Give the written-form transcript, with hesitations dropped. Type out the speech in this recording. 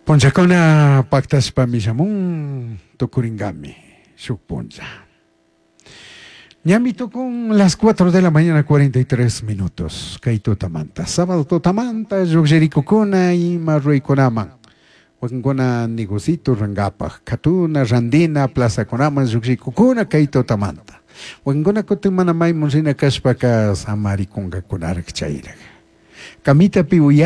Ponchakuna pactaspa mishamun tukuringami shuk poncha. Ñami con las 4 de la mañana 43 minutos. Kaito tamanta. Sábado totamanta, Jogjerikukuna y Marruikonama. Wakungona negocito rangapa. Katuna, Randina, Plaza Konama, Jogjerikukuna, Kaito tamanta. Wakungona kotumana mai monsina kashpaka samari konga kunarak chaira. Kamita piuya.